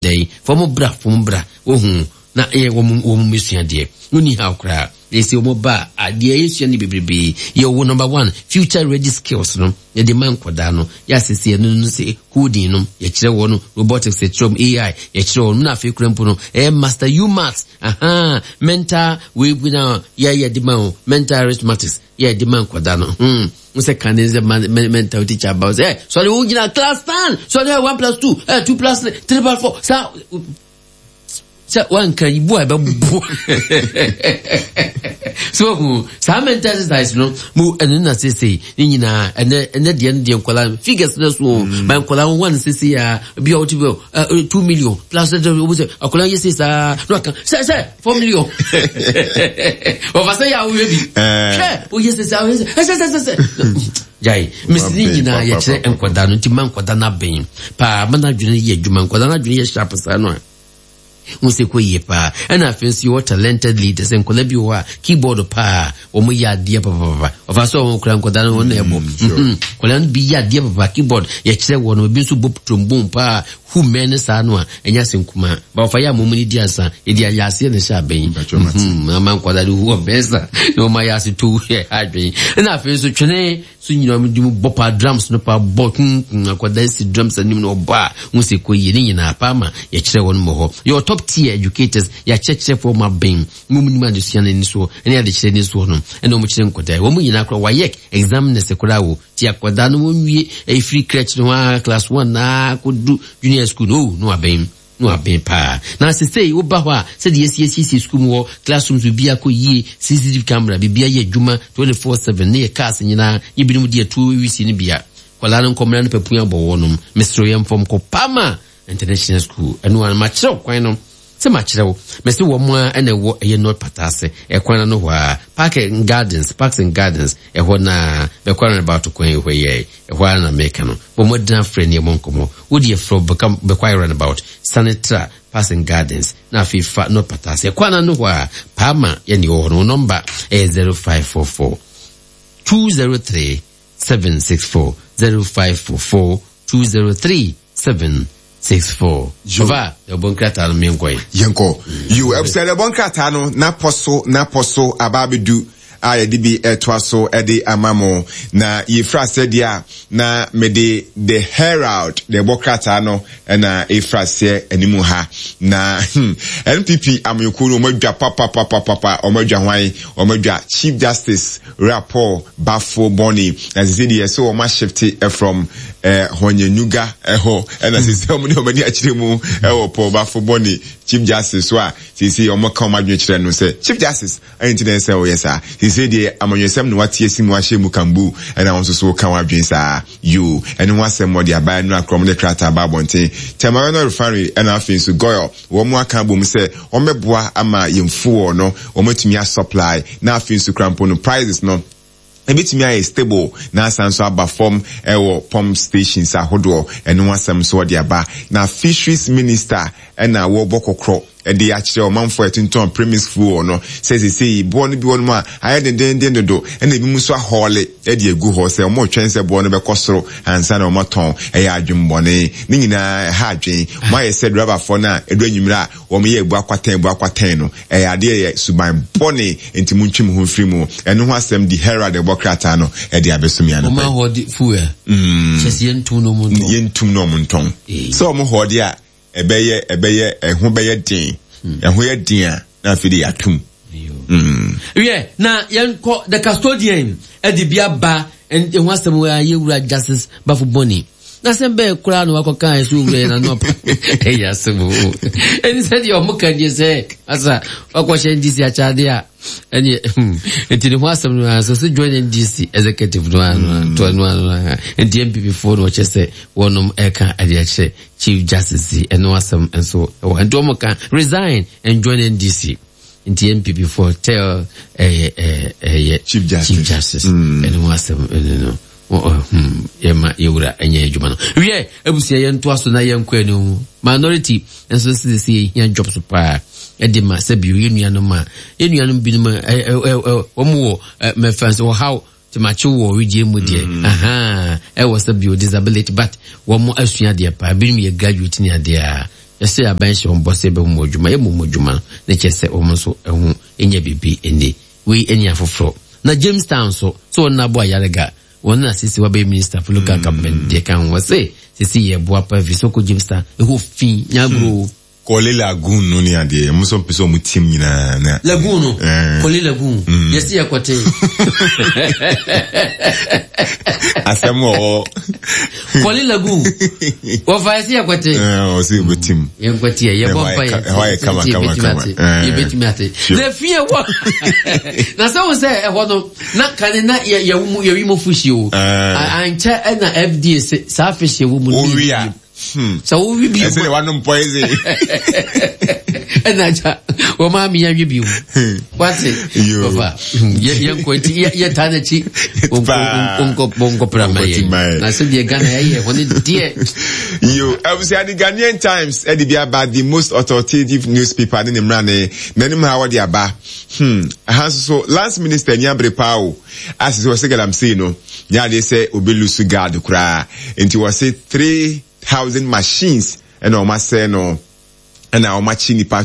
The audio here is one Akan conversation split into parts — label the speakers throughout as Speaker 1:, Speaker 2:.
Speaker 1: day from bra ohun na wo mesua de uni ha okra they say omo ba ade esua ni bebrebe ye wo number 1 future ready skills no ye de man koda no ya sese no say coding no ye kire wo no robotics etrom AI ye kire wo na afi krampo no master UMaths mental we na ye de man mental arithmetic ye de man koda no Muse kaneze mental teacher about so we gina class 10 so 1 plus 2 2 plus 3 3 plus 4 so one can you boy so some mental exercise no mu enna say nyina ene de nkola figures no so my nkola 1 cc ya bi out 2 million plus akola yes sa no kan say 4 million o say ya we bi o yes say jai misini nyina ya kire nkoda no ti man nkoda na ben pa mana dwene ye adwuma nkoda na dwene ye sharp sa no Muse ko yepa and I fancy what talented leaders and kola bi wa keyboard pa omo ya dia papa of so won kran koda no na ebo kola bi ya dia papa keyboard ya kire won obi so bop trombone pa who men sa no enya senkuma ba fa ya momuni dia sa e dia ya se ne sha ben mama koda du wo besa no ma ya se tu he adwen na afi so twene so nyina mu di mu bopa drums no pa botun koda si drums anim no ba muse ko yi ni nyina pa ma ya kire won mo ho your top tier educators ya cheche for my ben mumuni ma de suane ni so ene ya de kire ni so no ene mo kire nkoda wo mu nyina kro wa yek exam ne sekura wo ti akoda no wie e free crèche no class 1 na ko du junior school no abem pa na se say wo ba ho a se de yesi school mo classrooms bi akoyie CCTV camera bibia ye adwuma 24/7 ne cars nyina yibinum de 2 wisi ni bia kwala no komra no papuya bo wonum Mr. Yam from Kopama International School anu an ma kire kwan no se ma kire wo mesi wo mo ene wo eye not patase e kwan no ho a parks and gardens e ho na be kwan about kwan ho ye e ho na make no bo mo dan friend ye monkomo wo de from become be kwan run about sanitary parks and gardens na fifa not patase e kwan no ho a pama ye ni ho no number 0544 203 764 0544 203 764 Jova the bonkrata no menkoi
Speaker 2: yenko you episode the bonkrata no na poso ababedu ayedibi etwaso ede amamo na yefra sedia na mede the herald the bonkrata no na efra se animu ha na NPP amyekuru omadwa papa omadwa hwan omadwa Chief Justice Rapport Bafo Boni as zidi so o ma shift from Honyenuga eho and as is omani omani achiremu ewo po Bafo Boni Chief Justice wa sisi omaka omadwa chire no say Chief Justice ain't dey say o yesa sisi dey amanyesem no watie simu ahye mu kambu and I also so kan wadwen sa you and wasem mo dey abai no akrom de krata ba bonten Temara refinery and afin so goyo wo mu aka bom say o meboa ama yemfuo no o matumi a supply na afin so krampo no prices no ebitimi aye stable na asanso aba form ewo pump stations ahodo eno wasem so de aba na fisheries minister na wo bokokro e de akire o manfo etinton premise fuo no say bo no bi won ma aye den do na bi muso ahole e de egu ho say o mo twense bo no be kosoro ansa na o maton e ya adwumbone ni nyina ha adwen ma ye said rubber for na edo anyimira o me ye ebu akwatan no e ya de ye suban bone enti muntwim ho firi mu eno ho asem di herald de bokrata no e de abesumi ano
Speaker 1: ma ho di fuo chese yentum no munton so mo ho de a ebeye ehu beye din ehu ye din na fidi atum na yanko the custodian edi bia ba and ehu asem we ayewura Justice Bafo Boni na sembe kura no akoka esu we na no eya semu eni said your muka je say asa akoshe ndisi achade a eni entini ho asem no so join ndisi executive no to enti MPP for no chese wonom eka adiache Chief Justice eno asem enso and omoka resign and join NDC into MPP for tell Chief Justice eno asem no yema yura enye adwuma no wie ebusia ye nto aso na ye nkwanu minority enso sisi ye job so pa edima sabi ye nuanom binum omo me fans wo how to match wo regie mu de e was sabi disability but wo mo asua de pa binum ye graduate ni ade a say a bench on Bossebe Mojuma, Mojuma, the chess almost in your BB in the way any of floor. Now Jamestown so na boy Yaraga, one assist Wabe Minister for local government, they can was say, to see a Boapa Visoko Jamestown, who fee, Yagro.
Speaker 2: Kole Lagoon no ni ade mo so peso mo team nyina na
Speaker 1: Lagoon Kole Lagoon yes ya kwate
Speaker 2: asemo
Speaker 1: Kole Lagoon wo fa yes ya kwate
Speaker 2: o si mo team
Speaker 1: ye kwate ye bompa ye
Speaker 2: kama
Speaker 1: ye betimi ate le fie wo na so wo say e ho no na kan na ye wi mo fushi o ancha na FDA sa fishi wo mu
Speaker 2: ni
Speaker 1: so we be
Speaker 2: say one poison
Speaker 1: and aja o ma mi ya bi what it over ye kwati ye tanachi onko pramaye na se de Ghana ye woni die
Speaker 2: yo say the Ghanaian Times e be about the most authoritative newspaper in the mrane nanim how they aba so last minister Nyabre Pao as was say am say no ya dey say obelusu guard kura enti was say 3,000 machines and almost say no and our machine pa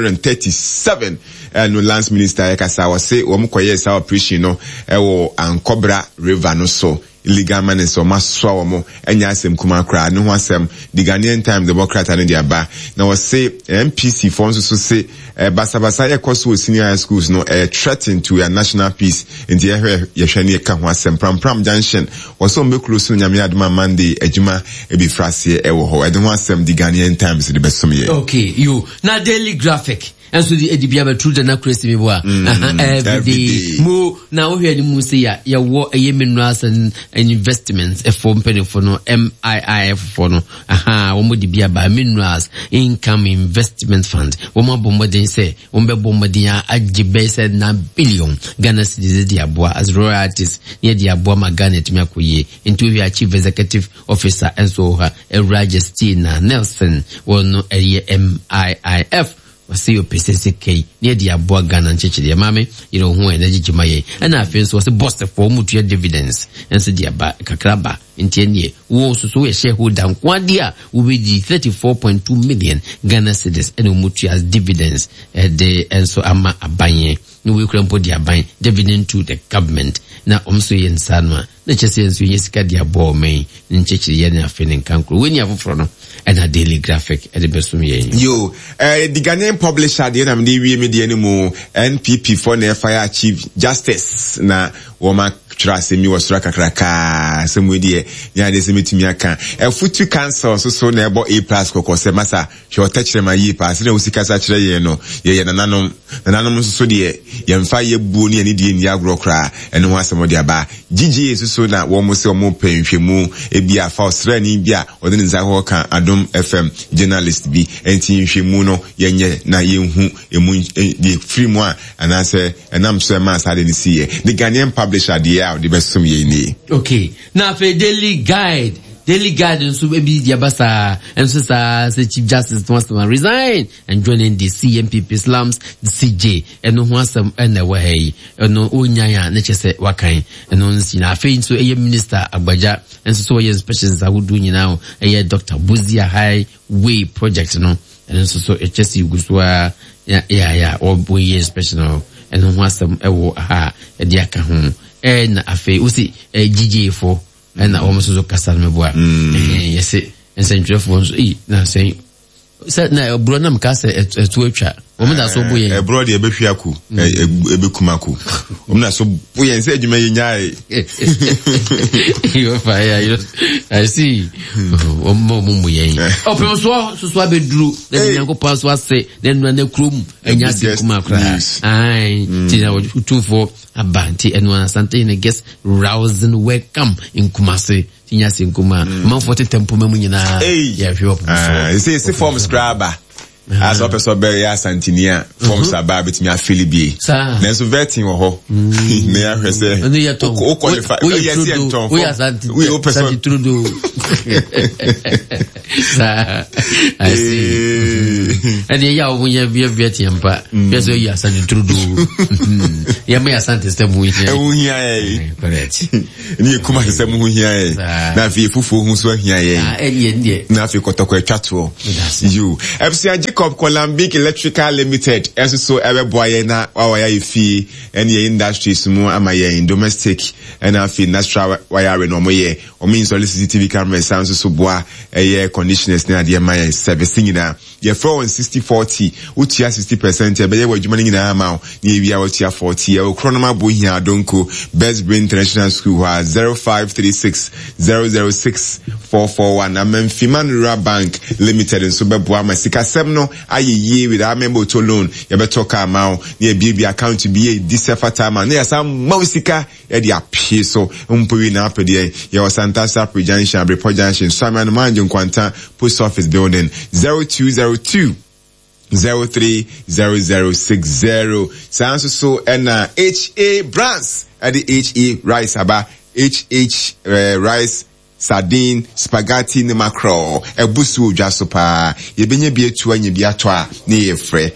Speaker 2: 237 and no lands minister ekasa was say wo mkoye sa operation no e wo Ankobra river no so illegal man so maswa wo mo enya asem kuma kra no ho asem the Ghanaian Times Democrat and the aba now was say MPC funds so say basabasa ekoso senior schools no threaten to a national peace in the area yehwani ka ho asem pram junction was so make close nyame aduma Monday ejuma e bi frase e wo ho e de ho asem the Ghanaian Times the besom ye
Speaker 1: okay you na Daily Graphic and so the Edibiaba true the na crazy me boa every day mo na wo hwe ni mu say ya wo eye minerals and investments e form penny for no MIIF for no wo mo Edibiaba minerals income investment fund wo mo bombo den say wo be bombo den agibe said na billion Ghana cedis di aboa as royalties near di aboa magana tumi akoye into we chief executive officer and so Justina Nelson wono eye MIIF see your PCK near the Aboa Ghana Church, the Mame, you know, who energy Jimaye, and I feel was a boss for mutual dividends, and said the Kakraba in 10 years, who also saw a shareholder, 1 year will be the 34.2 million Ghana cedis and mutual dividends, and so Ama Abanye, no we can put the Abanye dividend to the government. Now, so yen Sanma, the Chessians, you scared the Aboa May, in Church, the Yana feeling Cancro, when you have a front. And a Daily Graphic at the best of me.
Speaker 2: Yo, the Ghanaian publisher, the NMD media anymore, NPP for the fire chief justice, na, woma, trust me was raka kraka, some way there, ya, there's a meeting yaka. A futu council, so never A plus, koko, se massa, she will touch them a year pass, no, si casa, no, ye, nanum, so dear, yan fire boonie and Indian yagro cra, and no one some of the aba. Gigi is so that one must more pain, she move, a beer, false, running beer, or then Zahoka, Adom FM, journalist be, and team she muno, yenye, na ye who, the free moi, and I say, and I'm sure mass I didn't see it. The Ghanaian publisher, the best some ye. Okay.
Speaker 1: Now for Daily Guide and so maybe the Abasa and so the Chief Justice wants to resign and joining the CMPP slums, the CJ, and no one some way, and no unyaya, nature say wakai, and no sina fain so a minister Agbaja, and so your specials I would do now, a Dr. Buzia Highway project, no, and so a Chessy Guswa, or boy special, and no one some a diaka home. And a fe usi GJ4 and almost so casal me boa yes and send your phones na say said na bronam kase etuatwa omo da so boye
Speaker 2: e bro de ebehwiaku ebekumaku omo na so boye nse adwuma yenyae
Speaker 1: you fire I see omo muye open so abedru na nyanko pass was say then na krom enya se kumakra ai tina wo for Abanti and one Santa guest rousing welcome in Kumasi, Tinyas in Kuma, Mount 40 Temple Memuna. Yeah, if you
Speaker 2: it's a form scriber. As Opera Berry Santinia, forms a babbit me a Philibie. There's a vetting or ho. Near say, we open I see.
Speaker 1: And the yaw when you have Vietnampa, yes, you are Sandy Trudeau. Yamaya Santis, the Muya, correct.
Speaker 2: Near Kuma Samuya, Navi Fufu, who's here, Nafi Kotoko Chato. You, FCI Jacob Colambic Electrical Limited, as so ever boy na our fee, any industries more am I in domestic and I feel natural wiring or more, or means only CCTV camera sounds so bois, air conditioners near the Maya servicing in a year 4 and 60-40, Utia 60%, but they were Germany in a mouth, near Utia 40, or Chronoma Buhia Donko, Best Brain International School, 0536 006 441, and Memphimana Bank Limited and Suburbuama Sika Semno, ye with our member to loan, Yabetoka Mao, near BB account to be a December near some Mosika, Edia Piso, Umpuina Pedia, Yaw Santa Sapri Junction, Report Junction, Simon Manjun Quanta, Post Office Building, 0202 030060. Sounds so and HA Brands at the HA Rice Aba HH Rice Sardine Spaghetti ne macro ebusu jasopa yebenye bie tu anye bia to a ne yefre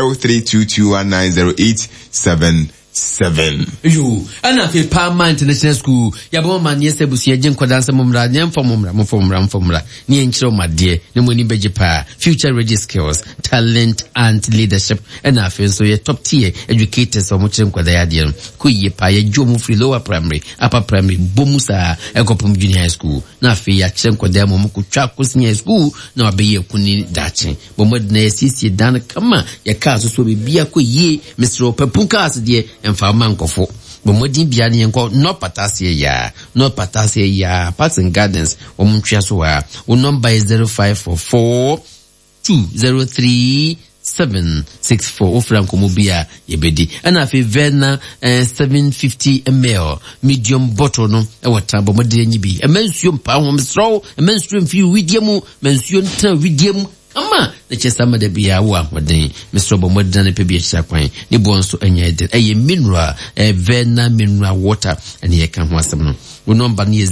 Speaker 2: 0322190877.
Speaker 1: You and I Palma International School. Yabon man yes ebusi agent kwadansa mumra nyam formula ni enchiro my dear no money bejepa future ready skills talent and leadership and I feel so ye top tier educators or much kwada ya dear ku ye pa ye jomu free lower primary upper primary bomusa ekopum junior high school na fe ya chem kwada mo ku twako senior school na obeye kuni dachi bomod na sisi dan kama ya ka so bibia ko ye Mr. Opepunka as dear and farman kofo but modin biani enko no patasia ya Parks and Gardens omutwa so wa o number is 0544 203 764 Ofranko Mobia Yebedi and afi Verna 750 ml medium bottle no e wata bo modin nyibi e mensuo mpa ho msro e mensuo mfi widiemu mensuo nta widiemu ama the chesama de bia wo ahoden Mr. Bomodane pe bia chakwan ni bonso anya de eye mineral Verna mineral water and ye kan ho asem no wo number ni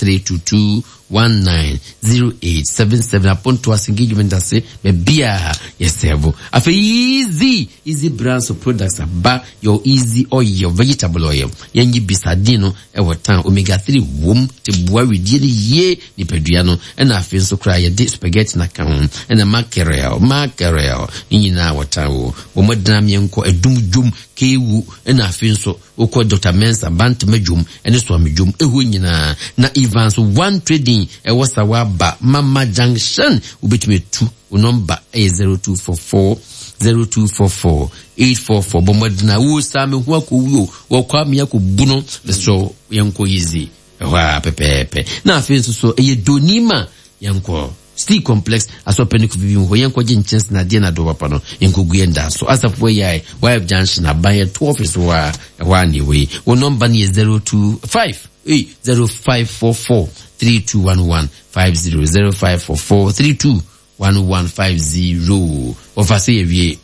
Speaker 1: 0322190877 upon to us engagement ase be bia yesevo afa easy brands of products aba your easy oil your vegetable oil yanyi bisadino e wotan omega 3 wom te boa widie ye ni pedua no and afa so kra ye de spaghetti na kan and mackerel ni na wotan wo modana mienko edumdum kewu and afa so okọ Dr. Mensa bant majum ene so amjum ehu nyina na Evans one trading e wasawa ba Mama Junction ubetime 2 number 0244 bomodna wo same ho akowuo wo kwa me akobuno so yanko easy wa pepepe na afenso so eye donima yanko Steel complex asopeni ku bibi ho yanko gyenchens na de na do papa no yanko guenda so asafo yai wife junction abaye 2 office wa anyway wo number ni 0544 3211 50 0544 ofase yewie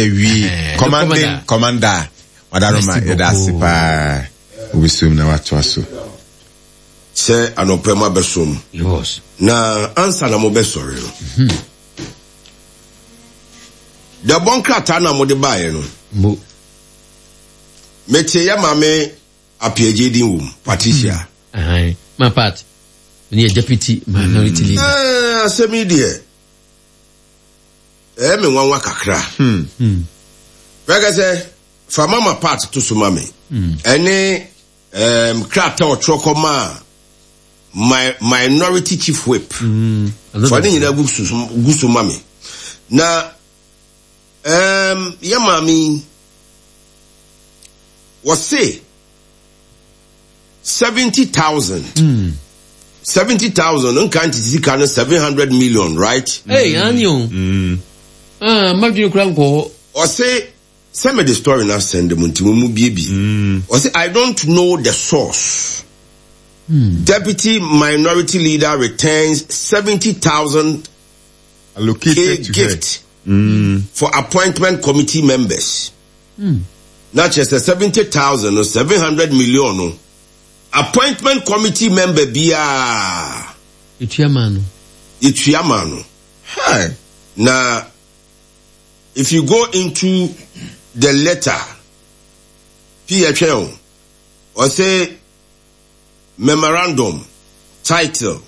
Speaker 1: commander wadaroma edasipa ubisum na watu aso
Speaker 3: se anoprema besom
Speaker 1: yes
Speaker 3: na ansa na mo besori no da bonkrata na mo de bae no
Speaker 1: mo
Speaker 3: metie ya mame apiaje din wum Patricia
Speaker 1: my part ni deputy minority leader
Speaker 3: asemi de me wanwa kakra Wega se fa mama part to so mame ene krata otrokoma my minority chief whip for the nyina gusu mami na ya mami was say 70,000 unkanti sika no 700 million right
Speaker 1: anyo magdi kranko
Speaker 3: or say some of the story now send them to mu bibi or say I don't know the source. Deputy minority leader returns 70,000
Speaker 2: allocated to
Speaker 3: gift for appointment committee members. Not just a 70,000 or 700 million. Appointment committee member
Speaker 1: Ituamano.
Speaker 3: Hi. Na if you go into the letter, PHL, or say memorandum title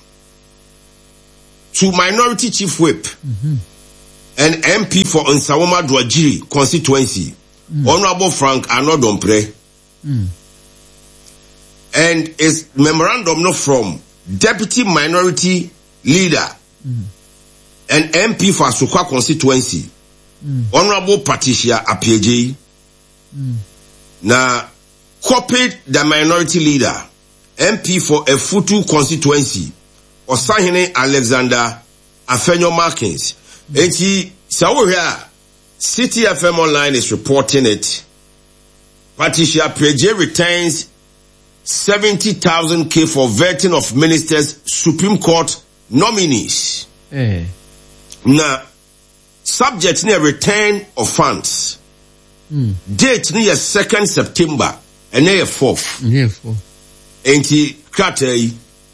Speaker 3: to Minority Chief Whip and MP for Nsawoma Dwajiri constituency, Honorable Frank Anodompre, and is memorandum not from Deputy Minority Leader and MP for Asukwa constituency, Honorable Patricia Apieji, now copied the Minority Leader, MP for Efutu constituency, Osahene Alexander Afenyo Markins. Eti so here City FM Online is reporting it. Patricia Apieji retains 70,000 for vetting of ministers, Supreme Court nominees. Now, subject near return of funds. Date near 2nd September and near 4th. Enti kratei.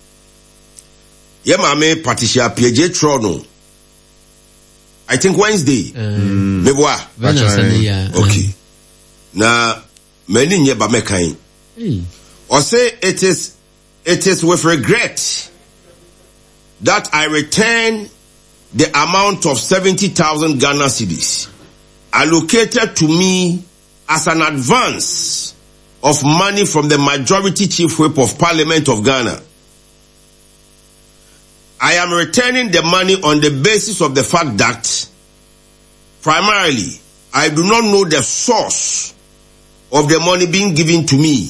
Speaker 3: Yemame Patricia Apieji Trono. I think Wednesday. Meboa. Okay. Now, many nyeba mekain. Or say it is with regret that I return the amount of 70,000 Ghana cedis allocated to me as an advance of money from the Majority Chief Whip of Parliament of Ghana. I am returning the money on the basis of the fact that primarily I do not know the source of the money being given to me.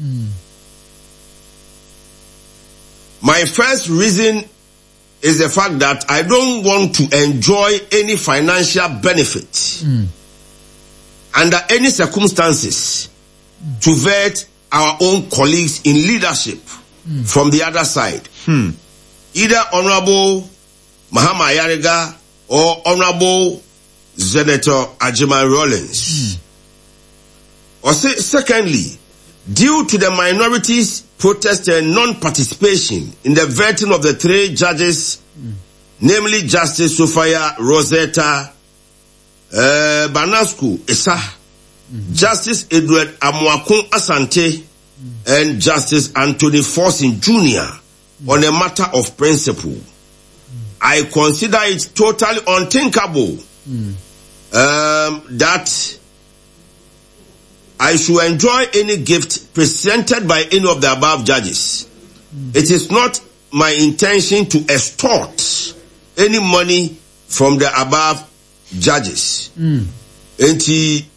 Speaker 3: My first reason is the fact that I don't want to enjoy any financial benefit under any circumstances to vet our own colleagues in leadership from the other side. Either Honorable Mahama Ayariga or Honorable Senator Ajiman Rawlings. Or secondly, due to the minorities' protest and non-participation in the vetting of the 3 judges, namely Justice Sophia Rosetta Banasku Issa, Justice Edward Amuakun Asante, and Justice Anthony Forsin Jr. on a matter of principle. I consider it totally unthinkable that I should enjoy any gift presented by any of the above judges. It is not my intention to extort any money from the above judges. Enti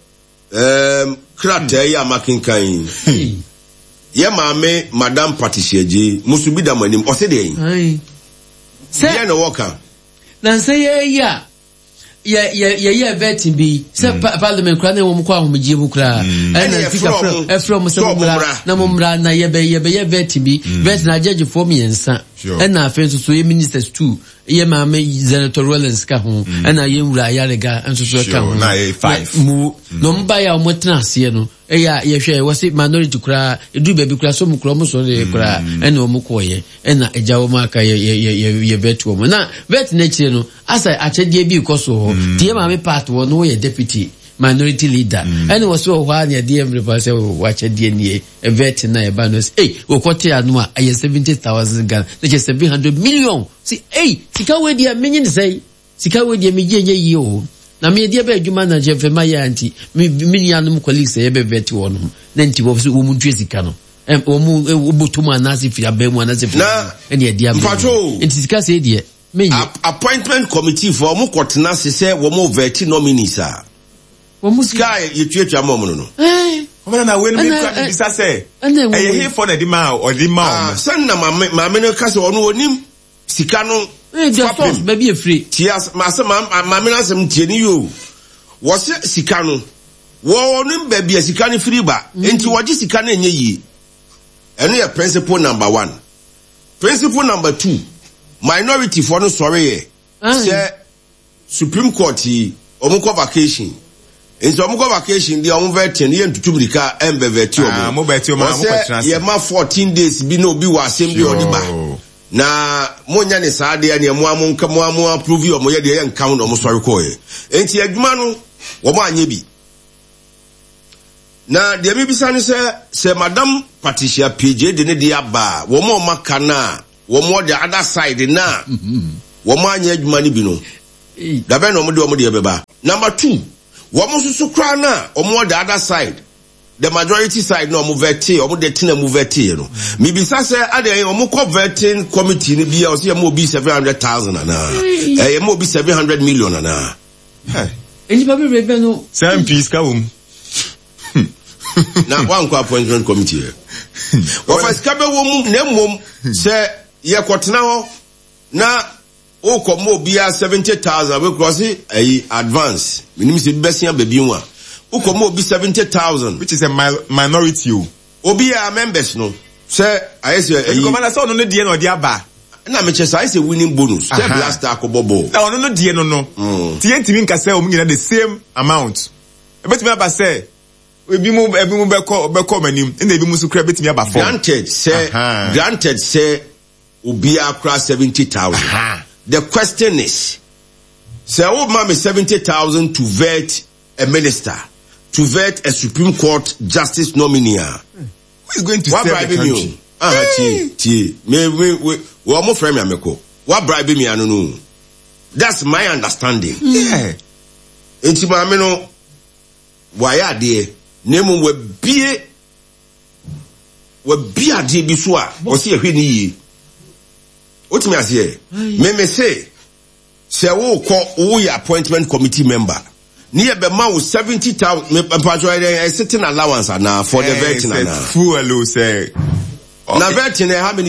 Speaker 3: krate ya makinkan. Ye mame Madam Patricia J musubida manim osede yin. Say no worker.
Speaker 1: Na say ya vetting be say parliament kra na wo mko ahomje bu kra na fika from say na momra na ye vetting be vet na judge for me ensa na afen so ye ministers too ye mame Senator Rawlings ka ho na ye wura Ayariga enso so ka ho
Speaker 2: na 5
Speaker 1: mu no mba ya omotena ase no ya hwe wose minority kra edu baby kra so mu kra mu so de kra na omukoye na ejawo maka ye vet wo na vet na chire no asa achedie bi koso ho tie mame part wo no ye deputy minority leader and was so wha na die everybody say wachedie nie vet na e ba no we kote anu a 70,000 Ghana na 700 million see sika we dia menyin say sika we dia meje yi o na me dia ba adwuma na je fema ya anti me anum colleagues e be vet wo no na nti wo so wo mu ntwe sika no wo mu obotuma na se fi abamu anase fi e dia dia nti sika say dia
Speaker 3: appointment committee for mu kotena se say wo mu vet nominees a wo mu sika yetuatua mo no
Speaker 2: Omana na when me kwa bisa say e here for na di ma o di ma
Speaker 3: sen na ma no ka se ono onim sika no
Speaker 1: just baby free
Speaker 3: tias ma se ma me na sem tie ni yo wo se sika no wo onim baby sika no free ba enti wo gi sika na enye yi eno ye principle number 1. Principle number 2, minority for no sorry say Supreme Court omuko vacation. Inso omuko vacation di omu vetin ye ntutubrika embe veti omu.
Speaker 2: Mo beti omu mo kwetran.
Speaker 3: Ye ma 14 days bi no bi wa assembly odi ba. na monya ne saade ya ne mo approve yo mo ye de ye nka no mo sori ko ye enti adwuma no wo mo anye bi na de mi bisa ne se madam Patricia PJ de ne dia ba wo mo maka na wo mo the other side na wo mo anye adwuma ne bi no da be no mo de beba. Number 2, wo mo susu kra na wo mo the other side, the majority side no mo veti o mo de tina mo veti no mi bisa se ade o mo ko vetting committee ni bia o se mo bi 700,000 na mo bi 700 million na
Speaker 1: eni ba be rebe no
Speaker 2: sam peace ka wom
Speaker 3: na one appointment committee o fa ska be wom na mom se ye kwotena ho na o ko mo bia 70,000 we cross advance minim se besia baby nwa o ko mo bi 70,000
Speaker 2: which is a minority
Speaker 3: obi a members no say I say
Speaker 2: you come na say no die no dia ba
Speaker 3: na me che say winning bonus say blaster akobobo
Speaker 2: na ono no die no tie ntimi nka say o nyina the same amount ebetimi aba say ebi mu be call manim na ebi mu so kra betimi aba for
Speaker 3: granted say obi akra 70,000. The question is, say old mommy 70,000 to vet a minister, to vet a Supreme Court justice nominee.
Speaker 2: Who is going to save the country?
Speaker 3: We almost frame Ameko. What bribing me? I don't know. That's my understanding.
Speaker 2: Yeah.
Speaker 3: Enti ma me no why are there? Name we be ade bi so a o se ehwe ni yi. What me say? Me say wo your appointment committee member. Near be ma 70,000 me sitting allowance na for the vetting na.
Speaker 2: Full say.
Speaker 3: Na vetting how many